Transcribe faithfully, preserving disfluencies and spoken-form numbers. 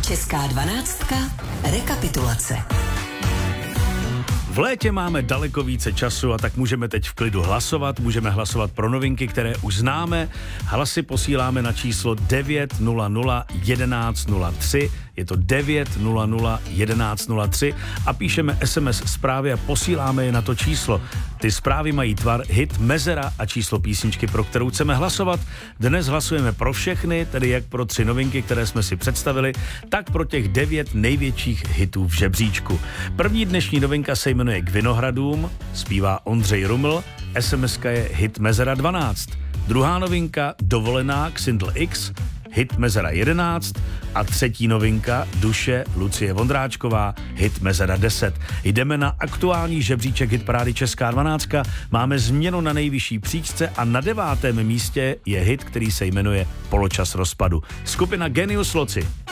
Česká dvanáctka. Rekapitulace. V létě máme daleko více času a tak můžeme teď v klidu hlasovat. Můžeme hlasovat pro novinky, které už známe. Hlasy posíláme na číslo devět nula nula jedenáct nula tři. Je to devět nula nula jedenáct nula tři a píšeme es em es zprávy a posíláme je na to číslo. Ty zprávy mají tvar, hit, mezera a číslo písničky, pro kterou chceme hlasovat. Dnes hlasujeme pro všechny, tedy jak pro tři novinky, které jsme si představili, tak pro těch devět největších hitů v žebříčku. První dnešní novinka se jmenuje K Vinohradům, zpívá Ondřej Ruml, es em eska je hit mezera dvanáct. Druhá novinka Dovolená k Sindl X, hit mezera jedenáct a třetí novinka Duše Lucie Vondráčková, hit mezera deset. Jdeme na aktuální žebříček hitparády Česká dvanáctka, máme změnu na nejvyšší příčce a na devátém místě je hit, který se jmenuje Poločas rozpadu. Skupina Genius Loci.